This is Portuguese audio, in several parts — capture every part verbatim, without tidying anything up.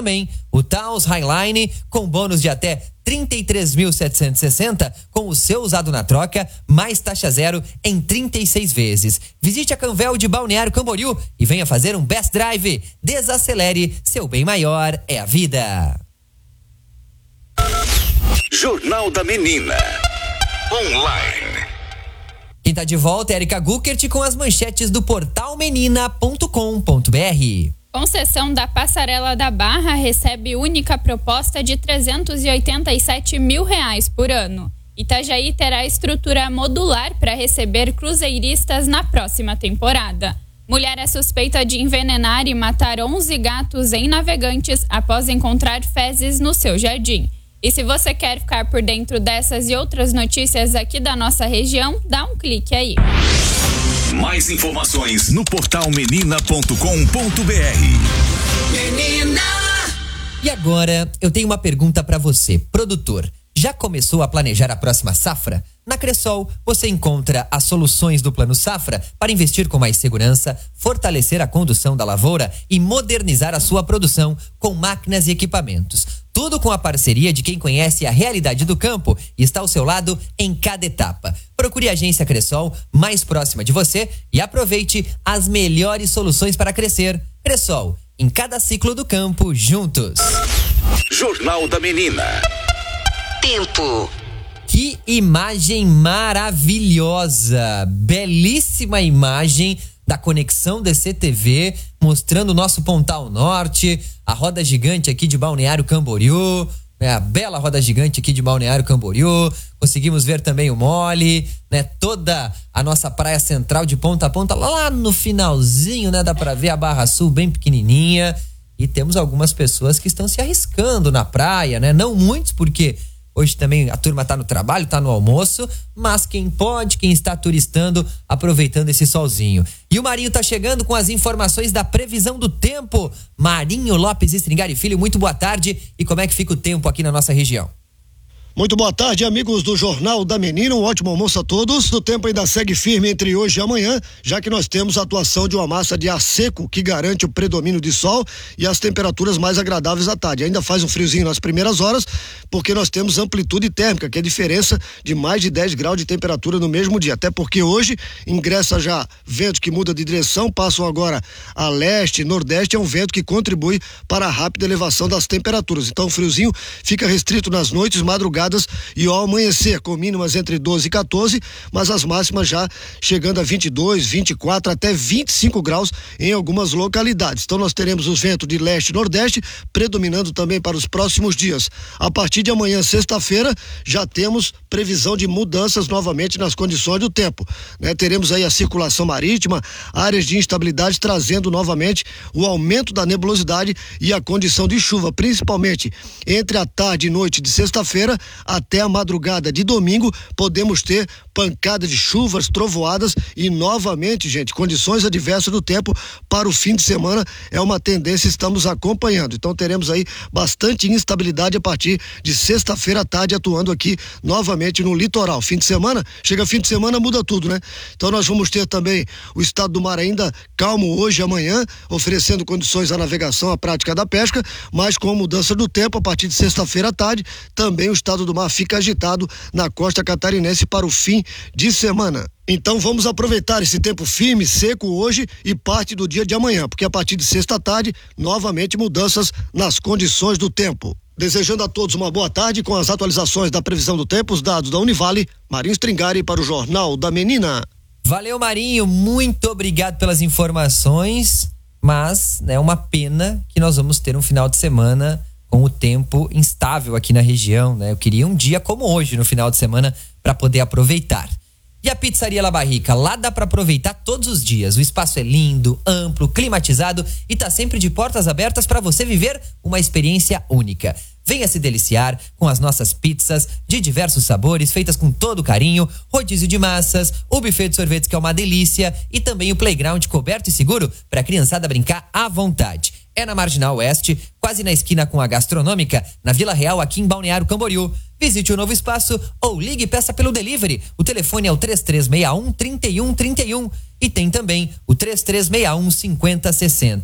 também o Taos Highline com bônus de até trinta e três mil setecentos e sessenta com o seu usado na troca, mais taxa zero em trinta e seis vezes. Visite a Canvel de Balneário Camboriú e venha fazer um best drive. Desacelere, seu bem maior é a vida. Jornal da Menina. Online. Quem tá de volta é Erika Guckert com as manchetes do portal menina ponto com ponto br. Concessão da Passarela da Barra recebe única proposta de trezentos e oitenta e sete mil reais por ano. Itajaí terá estrutura modular para receber cruzeiristas na próxima temporada. Mulher é suspeita de envenenar e matar onze gatos em Navegantes após encontrar fezes no seu jardim. E se você quer ficar por dentro dessas e outras notícias aqui da nossa região, dá um clique aí. Mais informações no portal menina ponto com ponto br. Menina! E agora eu tenho uma pergunta para você, produtor. Já começou a planejar a próxima safra? Na Cressol, você encontra as soluções do Plano Safra para investir com mais segurança, fortalecer a condução da lavoura e modernizar a sua produção com máquinas e equipamentos. Tudo com a parceria de quem conhece a realidade do campo e está ao seu lado em cada etapa. Procure a agência Cressol mais próxima de você e aproveite as melhores soluções para crescer. Cressol, em cada ciclo do campo, juntos. Jornal da Menina. Tempo. Que imagem maravilhosa! Belíssima imagem da conexão D C T V, mostrando o nosso Pontal Norte, a roda gigante aqui de Balneário Camboriú, né, a bela roda gigante aqui de Balneário Camboriú. Conseguimos ver também o Mole, né, toda a nossa praia central de ponta a ponta, lá no finalzinho, né, dá pra ver a Barra Sul bem pequenininha. E temos algumas pessoas que estão se arriscando na praia, né? Não muitos, porque hoje também a turma tá no trabalho, tá no almoço, mas quem pode, quem está turistando, aproveitando esse solzinho. E o Marinho tá chegando com as informações da previsão do tempo. Marinho Lopes Stringari Filho, muito boa tarde. E como é que fica o tempo aqui na nossa região? Muito boa tarde, amigos do Jornal da Menina, um ótimo almoço a todos. O tempo ainda segue firme entre hoje e amanhã, já que nós temos a atuação de uma massa de ar seco que garante o predomínio de sol e as temperaturas mais agradáveis à tarde. Ainda faz um friozinho nas primeiras horas, porque nós temos amplitude térmica, que é a diferença de mais de dez graus de temperatura no mesmo dia. Até porque hoje ingressa já vento que muda de direção, passam agora a leste, nordeste, é um vento que contribui para a rápida elevação das temperaturas. Então o friozinho fica restrito nas noites, madrugadas e ao amanhecer, com mínimas entre doze e quatorze, mas as máximas já chegando a vinte e dois, vinte e quatro até vinte e cinco graus em algumas localidades. Então nós teremos os ventos de leste e nordeste predominando também para os próximos dias. A partir de amanhã, sexta-feira, já temos previsão de mudanças novamente nas condições do tempo, né? Teremos aí a circulação marítima, áreas de instabilidade trazendo novamente o aumento da nebulosidade e a condição de chuva, principalmente entre a tarde e noite de sexta-feira até a madrugada de domingo. Podemos ter pancada de chuvas, trovoadas e novamente, gente, condições adversas do tempo para o fim de semana é uma tendência, estamos acompanhando. Então teremos aí bastante instabilidade a partir de sexta-feira à tarde, atuando aqui novamente no litoral. Fim de semana, chega fim de semana, muda tudo, né? Então nós vamos ter também o estado do mar ainda calmo hoje e amanhã, oferecendo condições à navegação, à prática da pesca, mas com mudança do tempo a partir de sexta-feira à tarde, também o estado do mar fica agitado na costa catarinense para o fim de semana. Então vamos aproveitar esse tempo firme, seco hoje e parte do dia de amanhã, porque a partir de sexta à tarde, novamente mudanças nas condições do tempo. Desejando a todos uma boa tarde com as atualizações da previsão do tempo, os dados da Univale, Marinho Stringari para o Jornal da Menina. Valeu, Marinho, muito obrigado pelas informações, mas é, né, uma pena que nós vamos ter um final de semana com o tempo instável aqui na região, né? Eu queria um dia como hoje no final de semana para poder aproveitar. E a Pizzaria La Barrica, lá dá para aproveitar todos os dias. O espaço é lindo, amplo, climatizado e tá sempre de portas abertas para você viver uma experiência única. Venha se deliciar com as nossas pizzas de diversos sabores, feitas com todo carinho, rodízio de massas, o buffet de sorvetes que é uma delícia e também o playground coberto e seguro para a criançada brincar à vontade. É na Marginal Oeste, quase na esquina com a Gastronômica, na Vila Real, aqui em Balneário Camboriú. Visite o novo espaço ou ligue e peça pelo delivery. O telefone é o três três seis um, três um três um e tem também o três três seis um, cinquenta sessenta.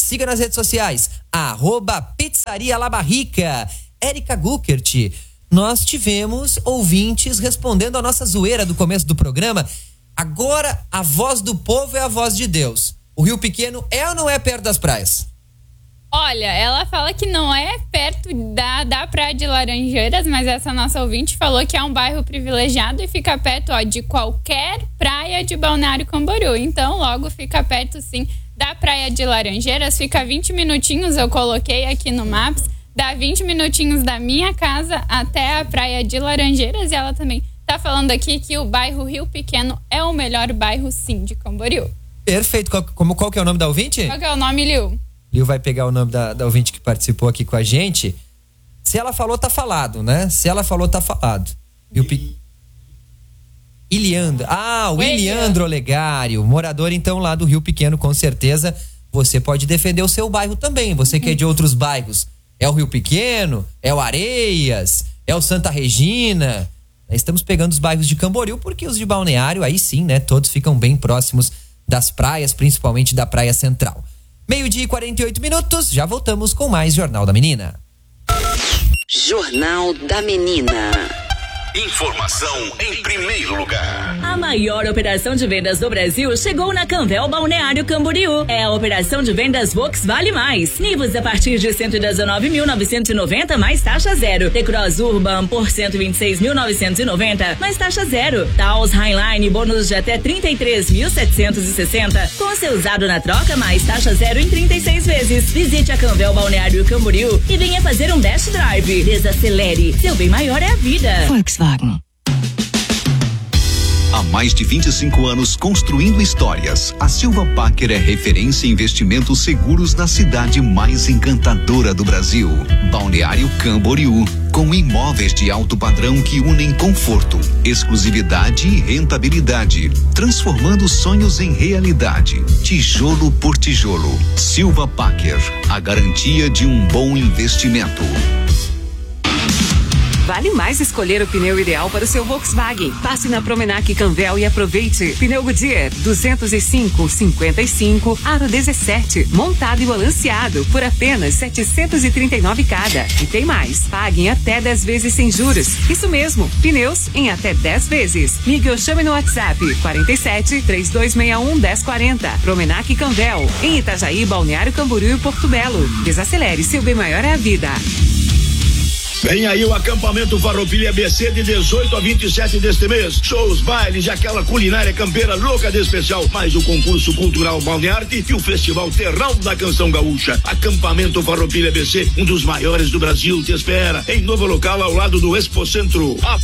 siga nas redes sociais, arroba Pizzaria La Barrica. Érica Guckert, nós tivemos ouvintes respondendo a nossa zoeira do começo do programa. Agora, a voz do povo é a voz de Deus. O Rio Pequeno é ou não é perto das praias? Olha, ela fala que não é perto da, da Praia de Laranjeiras, mas essa nossa ouvinte falou que é um bairro privilegiado e fica perto, ó, de qualquer praia de Balneário Camboriú. Então, logo fica perto, sim, da Praia de Laranjeiras. Fica vinte minutinhos, eu coloquei aqui no Maps, dá vinte minutinhos da minha casa até a Praia de Laranjeiras. E ela também tá falando aqui que o bairro Rio Pequeno é o melhor bairro, sim, de Camboriú. Perfeito. Qual, como, qual que é o nome da ouvinte? Qual que é o nome, Liu? Liu vai pegar o nome da, da ouvinte que participou aqui com a gente. Se ela falou, tá falado, né? Se ela falou, tá falado. E o Pe... Iliandro. Ah, o Iliandro Olegário, morador então lá do Rio Pequeno, com certeza. Você pode defender o seu bairro também. Você que é de outros bairros. É o Rio Pequeno? É o Areias? É o Santa Regina? Estamos pegando os bairros de Camboriú, porque os de Balneário, aí sim, né? Todos ficam bem próximos das praias, principalmente da Praia Central. Meio-dia e quarenta e oito minutos, já voltamos com mais Jornal da Menina. Jornal da Menina. Informação em primeiro lugar. A maior operação de vendas do Brasil chegou na Canvel Balneário Camboriú. É a operação de vendas Vox Vale Mais. Nivus a partir de cento e dezenove mil novecentos e noventa mais taxa zero. T-Cross Urban por cento e vinte e seis mil novecentos e noventa mais taxa zero. Taos Highline bônus de até trinta e três mil setecentos e sessenta com seu usado na troca mais taxa zero em trinta e seis vezes. Visite a Canvel Balneário Camboriú e venha fazer um Dash Drive. Desacelere. Seu bem maior é a vida. Volkswagen. Há mais de vinte e cinco anos construindo histórias, a Silva Packer é referência em investimentos seguros na cidade mais encantadora do Brasil, Balneário Camboriú, com imóveis de alto padrão que unem conforto, exclusividade e rentabilidade, transformando sonhos em realidade, tijolo por tijolo. Silva Packer, a garantia de um bom investimento. Vale mais escolher o pneu ideal para o seu Volkswagen. Passe na Promenac Canvel e aproveite. Pneu Goodyear duzentos e cinco, cinquenta e cinco, aro dezessete, montado e balanceado por apenas setecentos e trinta e nove cada. E tem mais. Pague em até dez vezes sem juros. Isso mesmo, pneus em até dez vezes. Ligue ou chame no WhatsApp quarenta e sete, trinta e dois sessenta e um, dez quarenta. Promenac Canvel, em Itajaí, Balneário Camboriú e Porto Belo. Desacelere, seu bem maior é a vida. Vem aí o acampamento Farroupilha B C de dezoito a vinte e sete deste mês. Shows, bailes e aquela culinária campeira louca de especial. Mais o concurso cultural Balnearte e o Festival Terral da Canção Gaúcha. Acampamento Farroupilha B C, um dos maiores do Brasil, te espera em novo local ao lado do Expo Centro.